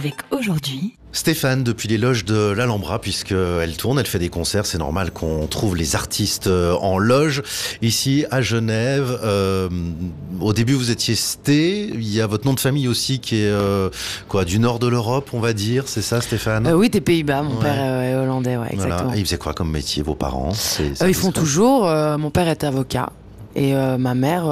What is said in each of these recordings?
avec aujourd'hui... Stéphane, depuis les loges de l'Alhambra, puisqu'elle tourne, elle fait des concerts, c'est normal qu'on trouve les artistes en loge. Ici, à Genève, au début vous étiez Sté, il y a votre nom de famille aussi qui est du nord de l'Europe, on va dire, c'est ça Stéphane? Oui, des Pays-Bas, mon père est hollandais, exactement. Voilà. Et ils faisaient quoi comme métier, vos parents? Ils font toujours, mon père est avocat. Et ma mère,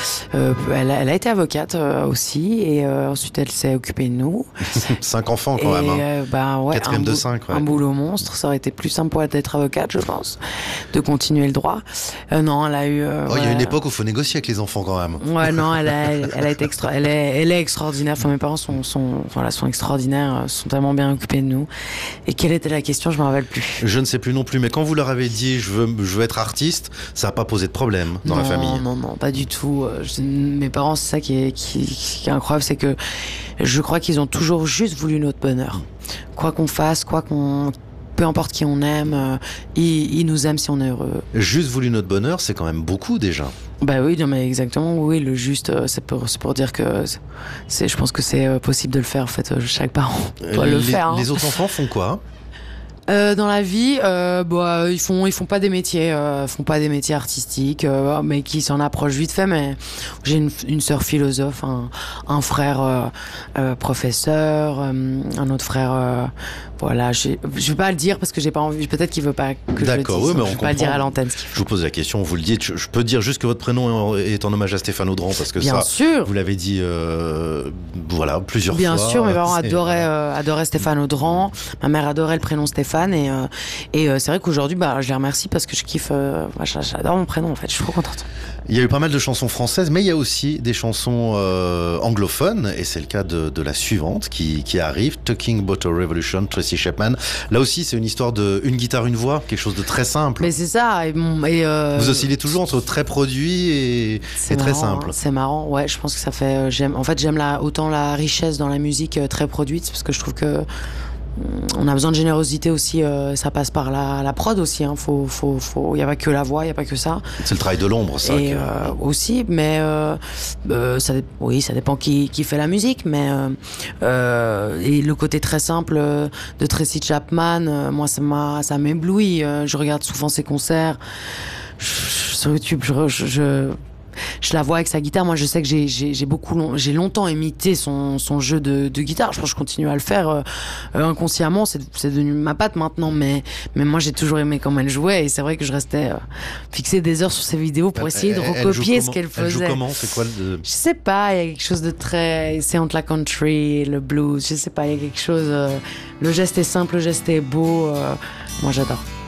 elle a été avocate aussi, et ensuite elle s'est occupée de nous. 5 enfants quand même. Quatrième de 5. Un boulot monstre, ça aurait été plus simple pour elle d'être avocate, je pense, de continuer le droit. Non, elle a eu. Il y a une époque où il faut négocier avec les enfants quand même. Ouais, non, elle a été elle est extraordinaire. Enfin, mes parents sont extraordinaires, sont tellement bien occupés de nous. Et quelle était la question, je me rappelle plus. Je ne sais plus non plus, mais quand vous leur avez dit je veux être artiste, ça n'a pas posé de problème dans la famille. Non, pas du tout. Mes parents, c'est ça qui est incroyable, c'est que je crois qu'ils ont toujours juste voulu notre bonheur. Quoi qu'on fasse, peu importe qui on aime, ils nous aiment si on est heureux. Juste voulu notre bonheur, c'est quand même beaucoup déjà. Bah oui, non mais exactement, oui, le juste, c'est pour dire que je pense que c'est possible de le faire, en fait, chaque parent doit le faire. Hein. Les autres enfants font quoi? Dans la vie, ils font pas des métiers, artistiques, mais qui s'en approchent vite fait. Mais j'ai une sœur philosophe, un frère professeur, un autre frère. Je vais pas le dire parce que j'ai pas envie. Peut-être qu'il veut pas que je le dise. D'accord, oui, mais je vais pas le dire à l'antenne. Je vous pose la question, vous le dites. Je peux dire juste que votre prénom est en hommage à Stéphane Audran parce que bien sûr. Vous l'avez dit, plusieurs fois. Bien sûr, mes parents adoraient Stéphane Audran. Ma mère adorait le prénom Stéphane et c'est vrai qu'aujourd'hui, je les remercie parce que je kiffe. J'adore mon prénom en fait. Je suis trop contente. Il y a eu pas mal de chansons françaises, mais il y a aussi des chansons anglophones, et c'est le cas de la suivante qui arrive, Talking About a Revolution, Tracy Chapman. Là aussi, c'est une histoire de une guitare, une voix, quelque chose de très simple. Mais c'est ça. Vous oscillez toujours entre très produit et très simple. C'est marrant, ouais. Je pense que ça fait. J'aime autant la richesse dans la musique très produite, parce que je trouve que on a besoin de générosité aussi, ça passe par la prod aussi, hein. Il y a pas que la voix, il y a pas que ça. C'est le travail de l'ombre, ça. Et aussi, mais ça dépend qui fait la musique, mais et le côté très simple de Tracy Chapman, moi ça m'éblouit. Je regarde souvent ses concerts sur YouTube. Je la vois avec sa guitare. Moi, je sais que j'ai longtemps imité son jeu de guitare. Je pense que je continue à le faire inconsciemment. C'est devenu ma patte maintenant. Mais moi, j'ai toujours aimé comment elle jouait. Et c'est vrai que je restais fixée des heures sur ses vidéos pour essayer de recopier ce qu'elle faisait. Elle joue comment? C'est quoi Je sais pas. Il y a quelque chose de très... C'est entre la country, le blues. Je sais pas. Il y a quelque chose... Le geste est simple, le geste est beau. Moi, j'adore.